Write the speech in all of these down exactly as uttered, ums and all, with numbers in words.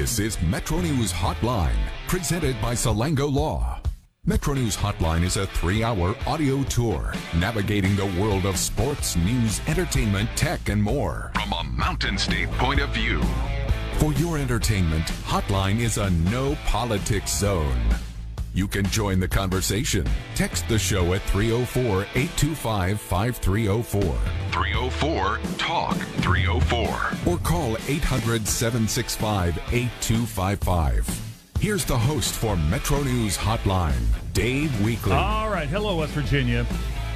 This is Metro News Hotline, presented by Salango Law. Metro News Hotline is a three-hour audio tour navigating the world of sports, news, entertainment, tech, and more from a Mountain State point of view. For your entertainment, Hotline is a no-politics zone. You can join the conversation. Text the show at three oh four, eight two five, five three oh four. three oh four, talk three oh four. Or call eight hundred, seven six five, eight two five five. Here's the host for Metro News Hotline, Dave Weekley. All right. Hello, West Virginia.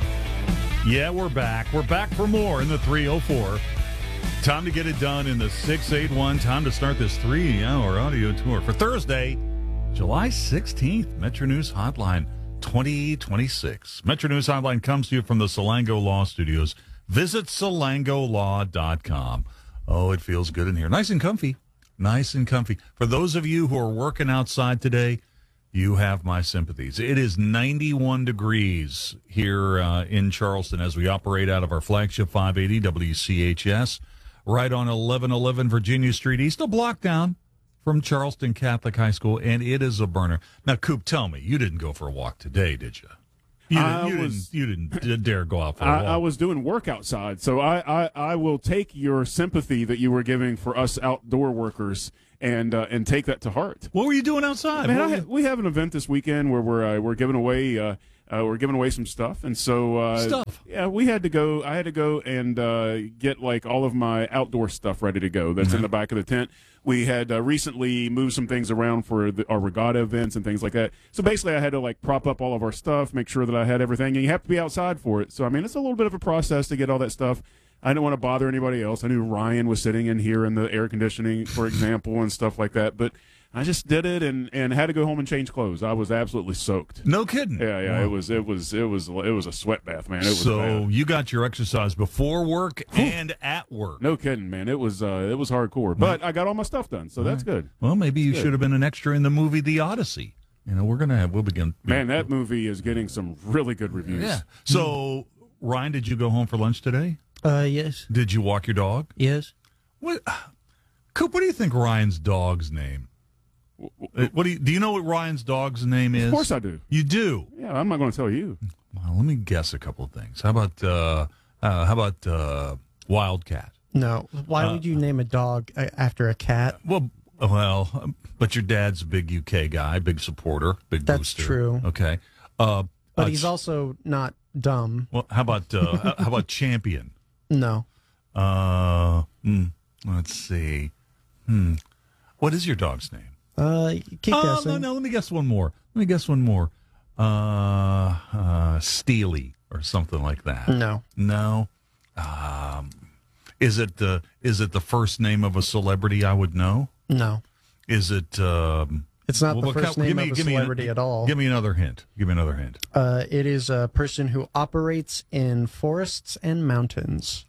Yeah, we're back. We're back for more in the three oh four. Time to get it done in the six eight one. Time to start this three-hour audio tour for Thursday, July sixteenth, Metro News Hotline twenty twenty-six. Metro News Hotline comes to you from the Salango Law Studios. Visit salango law dot com. Oh, it feels good in here. Nice and comfy. Nice and comfy. For those of you who are working outside today, you have my sympathies. It is ninety-one degrees here uh, in Charleston as we operate out of our flagship five eighty W C H S, right on eleven eleven Virginia Street East, a block down from Charleston Catholic High School, and it is a burner. Now, Coop, tell me, you didn't go for a walk today, did you? You, I you, was, didn't, you didn't dare go out for a I, walk. I was doing work outside, so I, I, I will take your sympathy that you were giving for us outdoor workers and uh, and take that to heart. What were you doing outside? Man, I you... ha- we have an event this weekend where we're uh, we're giving away uh, uh, we're giving away some stuff, and so uh, stuff. Yeah, we had to go. I had to go and uh, get like all of my outdoor stuff ready to go. That's mm-hmm. in the back of the tent. We had uh, recently moved some things around for the, our regatta events and things like that. So basically, I had to like prop up all of our stuff, make sure that I had everything, and you have to be outside for it. So I mean, it's a little bit of a process to get all that stuff. I didn't want to bother anybody else. I knew Ryan was sitting in here in the air conditioning, for example, and stuff like that. But I just did it and, and had to go home and change clothes. I was absolutely soaked. No kidding. Yeah, yeah. Wow. It was it was it was it was a sweat bath, man. It was so bad. You got your exercise before work and at work. No kidding, man. It was uh, it was hardcore, but I got all my stuff done, so all that's right. good. Well, maybe that's you good. should have been an extra in the movie The Odyssey. You know, we're gonna have we'll begin. Man, that movie is getting some really good reviews. Yeah. So, Ryan, did you go home for lunch today? Uh, yes. Did you walk your dog? Yes. What, Coop? What do you think Ryan's dog's name? What do you do? You know what Ryan's dog's name is? Of course I do. You do? Yeah, I'm not going to tell you. Well, let me guess a couple of things. How about uh, uh, how about uh, Wildcat? No. Why uh, would you name a dog after a cat? Well, well, but your dad's a big U K guy, big supporter, big That's booster. true. Okay, uh, but uh, he's also not dumb. Well, how about uh, how about Champion? No. Uh, hmm, let's see. Hmm, what is your dog's name? Uh, keep oh, guessing. No, no, let me guess one more. Let me guess one more. Uh, uh, Steely or something like that. No. No. Um, is it the is it the first name of a celebrity I would know? No. Is it? Um, it's not well, the first name me, of a celebrity an, at all. Give me another hint. Give me another hint. Uh, it is a person who operates in forests and mountains.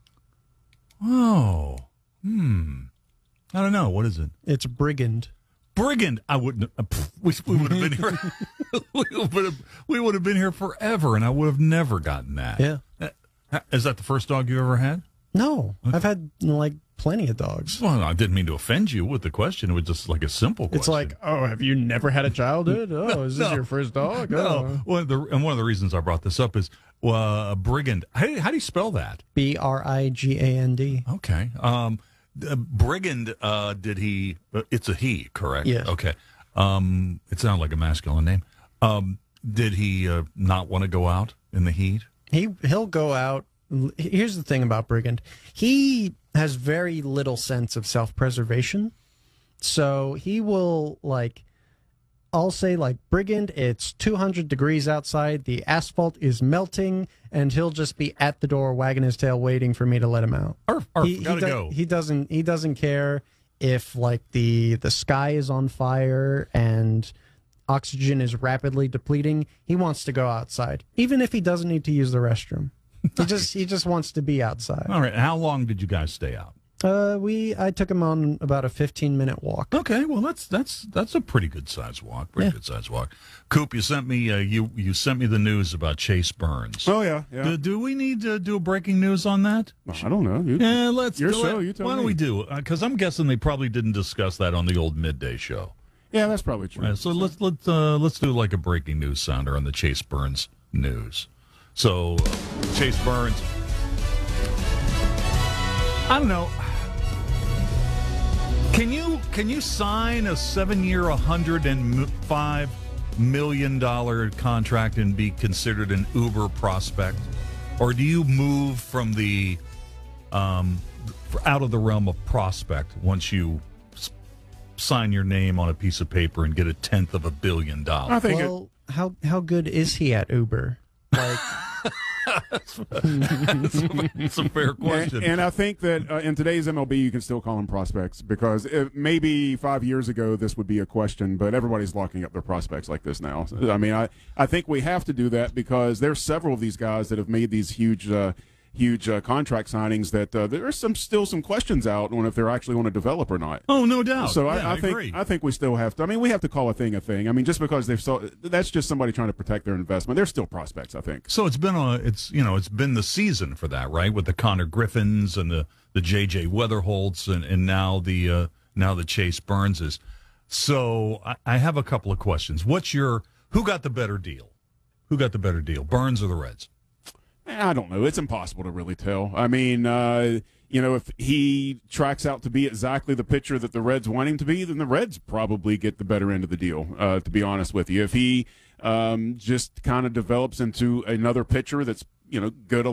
Oh. Hmm. I don't know. What is it? It's Brigand. Brigand, I wouldn't. Uh, we, we would have been here. we, would have, we would have been here forever, and I would have never gotten that. Yeah. Uh, is that the first dog you ever had? No, okay. I've had like plenty of dogs. Well, I didn't mean to offend you with the question. It was just like a simple question. It's like, oh, have you never had a childhood? Oh, no, is this no, your first dog? No. Oh. Well, the, and one of the reasons I brought this up is uh, Brigand. How, how do you spell that? B R I G A N D. Okay. Um, uh, Brigand. Uh, did he? Uh, it's a he, correct? Yes. Okay. Um, it sounded like a masculine name. Um, did he uh, not want to go out in the heat? He he'll go out. Here's the thing about Brigand. He has very little sense of self-preservation. So he will, like, I'll say, like, Brigand, it's two hundred degrees outside, the asphalt is melting, and he'll just be at the door wagging his tail waiting for me to let him out. Arf, arf, he, gotta he do, go. He doesn't, he doesn't care if, like, the, the sky is on fire and oxygen is rapidly depleting. He wants to go outside, even if he doesn't need to use the restroom. He just he just wants to be outside. All right. How long did you guys stay out? Uh, we I took him on about a fifteen minute walk. Okay, well that's that's that's a pretty good size walk. Pretty Yeah. good size walk. Coop, you sent me uh, you you sent me the news about Chase Burns. Oh yeah, yeah. Do, do we need to do a breaking news on that? Well, I don't know. You, Yeah, let's. Your do show, it. you tell Why don't me. we do? Because I'm guessing they probably didn't discuss that on the old midday show. yeah, that's probably true. Uh, so let's let's uh, let's do like a breaking news sounder on the Chase Burns news. So uh, Chase Burns, I don't know. Can you can you sign a seven-year, a hundred and five million dollar contract and be considered an uber prospect, or do you move from the um, out of the realm of prospect once you s- sign your name on a piece of paper and get a tenth of a billion I dollars? think it, Well, how how good is he at Uber? Like, It's a fair question. And, and I think that uh, in today's M L B, you can still call them prospects because if, maybe five years ago this would be a question, but everybody's locking up their prospects like this now. I mean, I, I think we have to do that because there's several of these guys that have made these huge uh, huge uh, contract signings that uh, there's some still some questions out on if they're actually going to develop or not. Oh, no doubt. So Yeah, I, I, I think agree. I think we still have to. I mean, we have to call a thing a thing. I mean, just because they've so that's just somebody trying to protect their investment. They're still prospects, I think. So it's been a it's you know it's been the season for that, right? With the Connor Griffins and the the J J Weatherholts and and now the uh, now the Chase Burnses. So I, I have a couple of questions. What's your who got the better deal? Who got the better deal, Burns or the Reds? I don't know. It's impossible to really tell. I mean, uh, you know, if he tracks out to be exactly the pitcher that the Reds want him to be, then the Reds probably get the better end of the deal, uh, to be honest with you. If he um, just kind of develops into another pitcher that's, you know, good